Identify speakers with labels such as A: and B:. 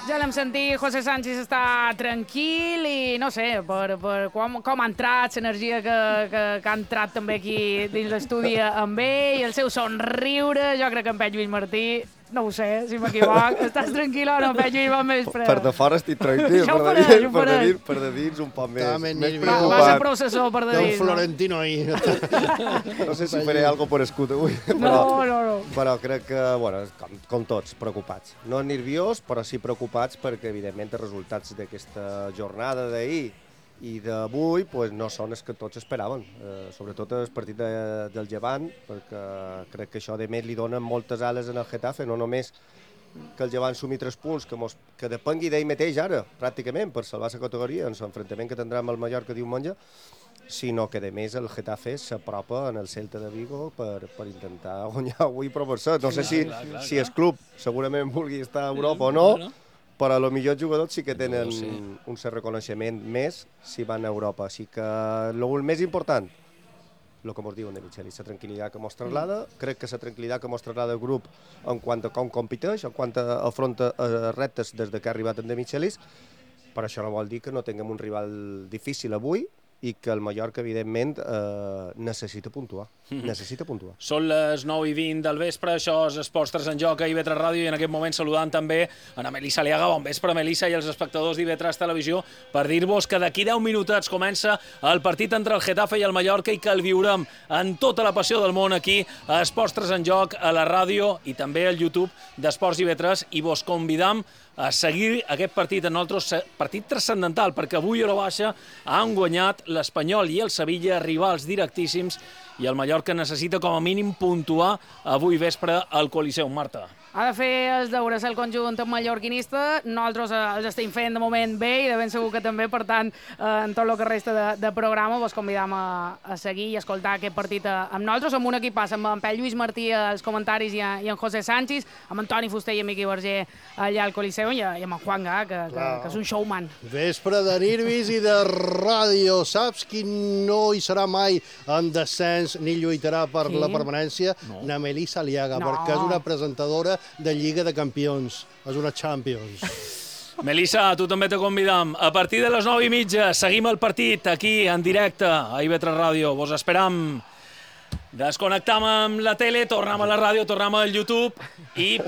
A: Ja l'hem sentit, José Sánchez està tranquil i no sé, per com ha entrat, l'energia que ha entrat també aquí dins l'estudi amb ell, el seu somriure, jo crec que en Pep Lluís Martí, no ho sé, si m'equivoc, estàs tranquil o no, Pep Lluís, bon vespre?
B: Per de fora estic tranquil, per de dins un poc més preocupat.
A: Va ser processó per de dins.
C: Un florentino ahí.
B: No sé si faré alguna per escut avui, però crec que, bueno, com tots, preocupats. No nerviós, però sí preocupats perquè, evidentment, els resultats d'aquesta jornada d'ahir i d'avui no són els que tots esperaven, sobretot el partit del Llevant, perquè crec que això de més li dona moltes ales en el Getafe, no només que el Llevant sumi 3 punts, que depengui d'ell mateix ara, pràcticament, per salvar la categoria en l'enfrontament que tindrà amb el Mallorca diumenge, sinó que, a més, el Getafe s'apropa en el Celta de Vigo per intentar guanyar avui per Barça. No sé si el club segurament vulgui estar a Europa o no, però a lo millor els jugadors sí que tenen un cert reconeixement més si van a Europa. Així que el més important, el que ens diuen de Michelis, la tranquil·litat que ens traslada. Crec que la tranquil·litat que ens traslada el grup en quant a com competeix, en quant a afronta reptes des que ha arribat en de Michelis, però això no vol dir que no tinguem un rival difícil avui i que el Mallorca, evidentment, necessita puntuar. Necessita puntuar.
D: Són les 9:20 del vespre, això és Esports 3 en joc a IB3 Ràdio, i en aquest moment saludant també a Melissa Aliaga. Bon vespre, Melissa, i els espectadors d'IB3 Televisió, per dir-vos que d'aquí 10 minutets comença el partit entre el Getafe i el Mallorca i que el viurem en tota la passió del món aquí a Esports 3 en joc, a la ràdio i també al YouTube d'Esports IB3, i vos convidam a seguir aquest partit, en nosaltres partit transcendental, perquè avui a hora baixa han guanyat l'Espanyol i el Sevilla, rivals directíssims, i el Mallorca necessita com a mínim puntuar avui vespre al Coliseum. Marta.
A: Ha de fer els deures el conjunt mallorquinista, nosaltres els estem fent de moment bé i de ben segur que també, per tant, en tot el que resta de programa vos convidam a seguir i escoltar aquest partit amb nosaltres, amb un equipàs, amb en Pep Lluís Martí als comentaris i en José Sánchez, amb en Toni Fuster i en Miqui Verger allà al Coliseum i amb en Juan Gà, que és un showman.
C: Vespre de nervis i de ràdio. Saps qui no hi serà mai en descens ni lluitarà per la permanència? Na Melissa Aliaga, perquè és una presentadora de Lliga de Campions. És una Champions.
D: Melissa, tu també te convidam. A partir de les 9:30 seguim el partit aquí en directe a IB3 Ràdio. Vos esperam. Desconnectam amb la tele, tornem a la ràdio, tornem al YouTube i